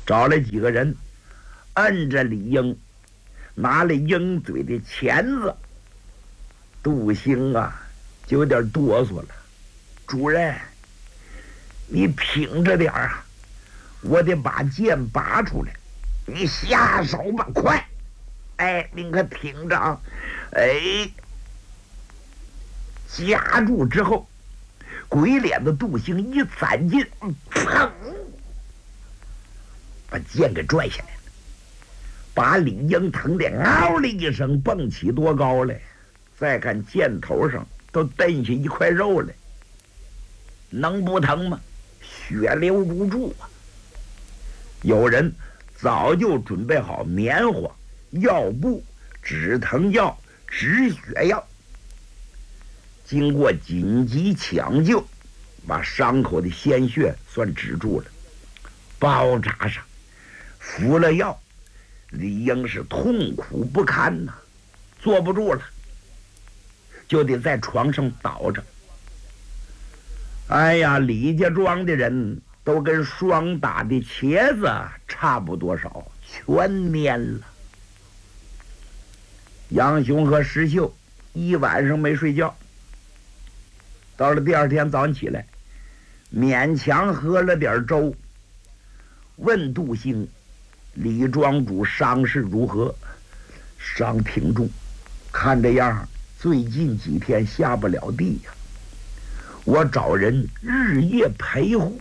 找了几个人，摁着李英，拿了鹰嘴的钳子。杜兴啊，就有点哆嗦了。主人，你挺着点啊，我得把剑拔出来。你下手吧，快！哎，您可挺着啊！哎，夹住之后，鬼脸的杜兴一攒劲，砰，把剑给拽下来了，把李英疼得嗷的一声蹦起多高来。再看剑头上都蹬下一块肉来，能不疼吗？血流如注啊！有人早就准备好棉花、药布、止疼药、止血药，经过紧急抢救，把伤口的鲜血算止住了。包扎上，服了药，李英是痛苦不堪呐，坐不住了，就得在床上倒着。哎呀，李家庄的人都跟霜打的茄子差不多少，全蔫了。杨雄和石秀一晚上没睡觉，到了第二天早上起来，勉强喝了点粥，问杜兴：“李庄主伤势如何？”伤挺重，看这样最近几天下不了地呀。我找人日夜陪护，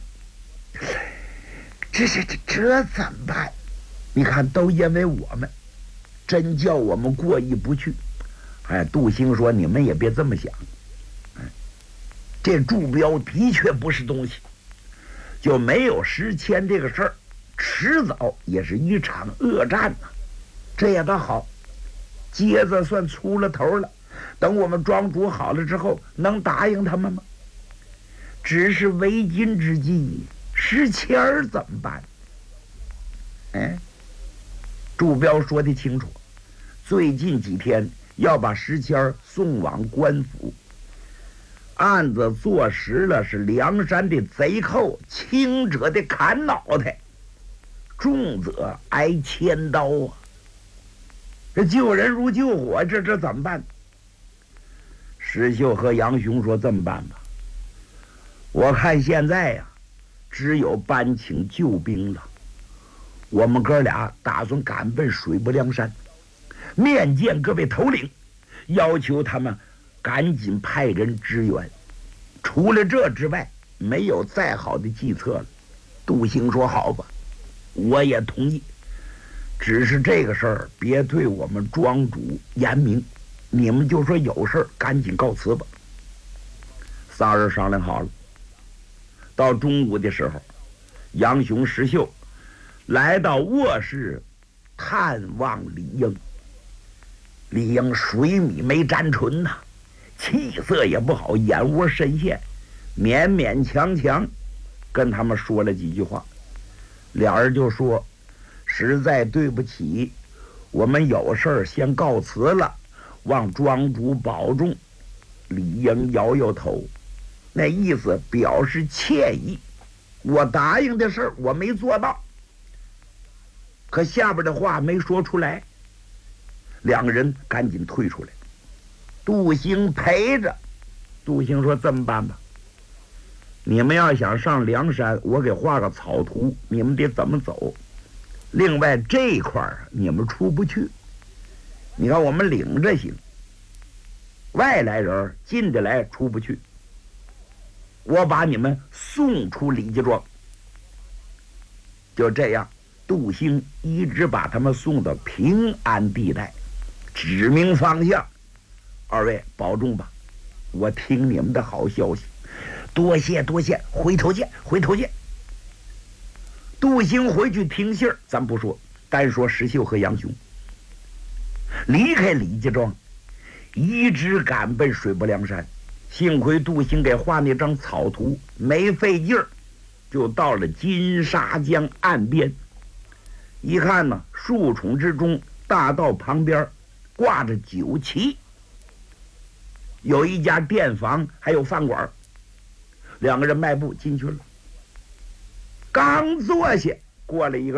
这怎么办？你看，都因为我们，真叫我们过意不去。哎，杜兴说：“你们也别这么想，这祝标的确不是东西，就没有石谦这个事儿，迟早也是一场恶战呐。这也倒好，疖子算出了头了。等我们庄主好了之后，能答应他们吗？只是为今之计，石谦儿怎么办？”哎，祝标说得清楚，最近几天要把石谦儿送往官府。案子坐实了是梁山的贼寇，轻者的砍脑袋，重者挨千刀啊！这救人如救火，这怎么办？石秀和杨雄说：“这么办吧，我看现在呀，只有搬请救兵了。我们哥俩打算赶奔水泊梁山，面见各位头领，要求他们赶紧派人支援。除了这之外，没有再好的计策了。”杜兴说：“好吧，我也同意。只是这个事儿别对我们庄主言明，你们就说有事儿赶紧告辞吧。”仨人商量好了。到中午的时候，杨雄、石秀来到卧室探望李英。李英水米没沾唇呐，气色也不好，眼窝深陷，勉勉强强跟他们说了几句话。俩人就说：“实在对不起，我们有事儿先告辞了，望庄主保重。”李英摇摇头，那意思表示歉意。我答应的事儿我没做到，可下边的话没说出来。两个人赶紧退出来。杜兴陪着。杜兴说：“这么办吧，你们要想上梁山，我给画个草图，你们得怎么走。另外这一块你们出不去，你看我们领着行，外来人进得来出不去。我把你们送出李家庄。”就这样，杜兴一直把他们送到平安地带，指明方向。二位保重吧，我听你们的好消息。多谢多谢，回头见，回头见。杜兴回去听信儿，咱不说，单说石秀和杨雄离开李家庄，一直赶奔水泊梁山。幸亏杜兴给画那张草图，没费劲儿，就到了金沙江岸边。一看呢，树丛之中，大道旁边挂着酒旗，有一家店房，还有饭馆。两个人迈步进去了，刚坐下，过了一个